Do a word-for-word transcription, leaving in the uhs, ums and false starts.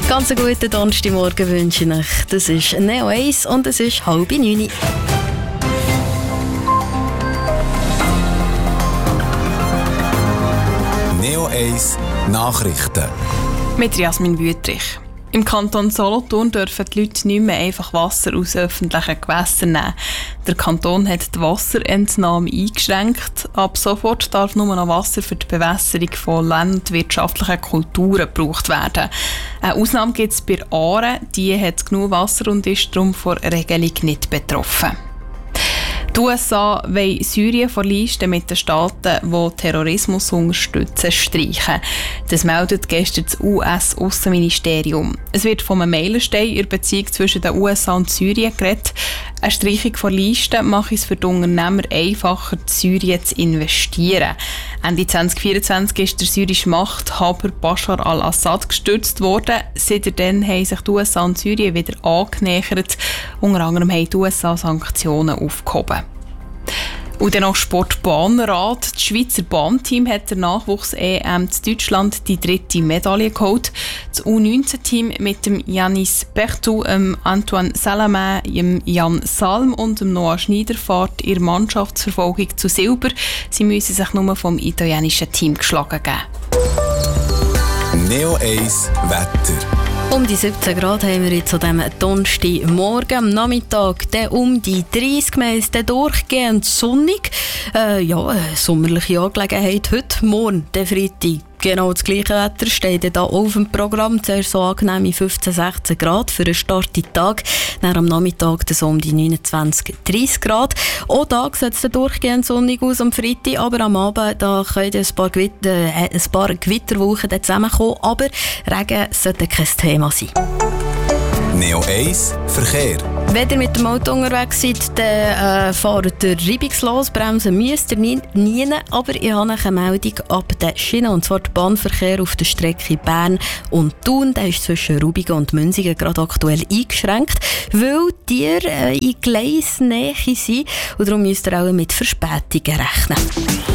Ganz einen guten Donnerstagmorgen wünsche ich euch. Das ist Neo eins und es ist halb neun. Neo eins Nachrichten. Mit Jasmin Wüttrich. Im Kanton Solothurn dürfen die Leute nicht mehr einfach Wasser aus öffentlichen Gewässern nehmen. Der Kanton hat die Wasserentnahme eingeschränkt. Ab sofort darf nur noch Wasser für die Bewässerung von landwirtschaftlichen Kulturen gebraucht werden. Eine Ausnahme gibt es bei Aare. Die hat genug Wasser und ist darum von der Regelung nicht betroffen. Die U S A wollen Syrien von Listen mit den Staaten, die Terrorismus unterstützen, streichen. Das meldet gestern das U S-Aussenministerium. Es wird von einem Meilenstein in der Beziehung zwischen den U S A und Syrien geredet. Eine Streichung von Listen macht es für die Unternehmer einfacher, in Syrien zu investieren. Ende zwanzig vierundzwanzig ist der syrische Machthaber Bashar al-Assad gestürzt worden. Seitdem haben sich die U S A und Syrien wieder angenähert. Unter anderem haben die U S A Sanktionen aufgehoben. Und dann noch Sportbahnrad. Das Schweizer Bahnteam hat der Nachwuchs-E M in Deutschland die dritte Medaille geholt. Das U neunzehn-Team mit dem Yanis Bertou, dem Antoine Salamin, dem Jan Salm und dem Noah Schneider fährt in der Mannschaftsverfolgung zu Silber. Sie müssen sich nur vom italienischen Team geschlagen geben. Neo eins Wetter. Um die siebzehn Grad haben wir jetzt an diesem Donnerstagmorgen. Am Nachmittag dann um die dreißig, meist durchgehend sonnig. Äh, ja, eine sommerliche Angelegenheit heute. Morgen, der Freitag, genau das gleiche Wetter steht hier auf dem Programm. Zuerst so angenehme fünfzehn, sechzehn Grad für einen Start in den Tag. Dann am Nachmittag dann so um die neunundzwanzig, dreißig Grad. Auch da sieht es durchgehend sonnig aus am Freitag, aber am Abend da können ein paar, Gewitter, äh, ein paar Gewitterwochen zusammenkommen. Aber Regen sollte kein Thema sein. Neo eins Verkehr. Wenn ihr mit dem Auto unterwegs seid, dann äh, fahrt ihr reibungslos, bremsen müsst ihr nie, nie, aber ich habe eine Meldung ab der Schiene, und zwar der Bahnverkehr auf der Strecke Bern und Thun, der ist zwischen Rubigen und Münzigen gerade aktuell eingeschränkt, weil die äh, in Gleisnähe sind und darum müsst ihr auch mit Verspätungen rechnen.